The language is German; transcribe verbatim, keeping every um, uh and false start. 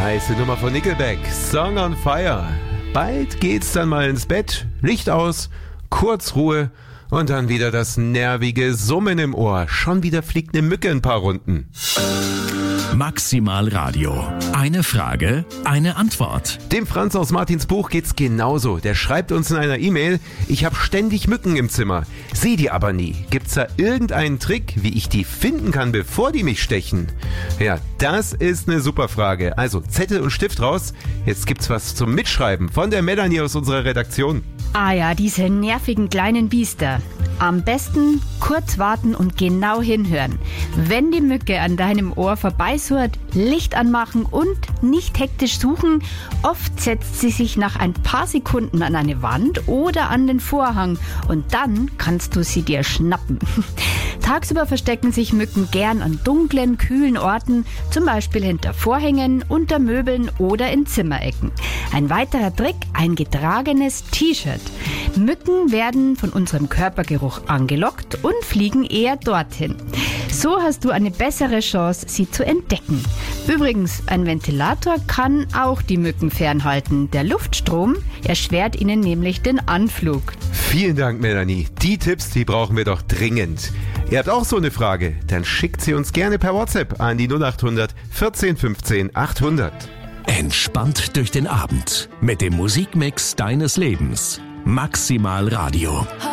Heiße Nummer von Nickelback, Song on Fire. Bald geht's dann mal ins Bett, Licht aus, kurz Ruhe und dann wieder das nervige Summen im Ohr. Schon wieder fliegt eine Mücke ein paar Runden. Maximal Radio. Eine Frage, eine Antwort. Dem Franz aus Martins Buch geht's genauso. Der schreibt uns in einer E-Mail: Ich habe ständig Mücken im Zimmer, sehe die aber nie. Gibt's da irgendeinen Trick, wie ich die finden kann, bevor die mich stechen? Ja, das ist eine super Frage. Also Zettel und Stift raus. Jetzt gibt's was zum Mitschreiben von der Melanie aus unserer Redaktion. Ah ja, diese nervigen kleinen Biester. Am besten kurz warten und genau hinhören. Wenn die Mücke an deinem Ohr vorbeisurrt, Licht anmachen und nicht hektisch suchen. Oft setzt sie sich nach ein paar Sekunden an eine Wand oder an den Vorhang und dann kannst du sie dir schnappen. Tagsüber verstecken sich Mücken gern an dunklen, kühlen Orten, zum Beispiel hinter Vorhängen, unter Möbeln oder in Zimmerecken. Ein weiterer Trick, ein getragenes T-Shirt. Mücken werden von unserem Körpergeruch angelockt und fliegen eher dorthin. So hast du eine bessere Chance, sie zu entdecken. Übrigens, ein Ventilator kann auch die Mücken fernhalten. Der Luftstrom erschwert ihnen nämlich den Anflug. Vielen Dank, Melanie. Die Tipps, die brauchen wir doch dringend. Ihr habt auch so eine Frage? Dann schickt sie uns gerne per WhatsApp an die null acht hundert vierzehn fünfzehn achthundert. Entspannt durch den Abend mit dem Musikmix deines Lebens. Maximal Radio.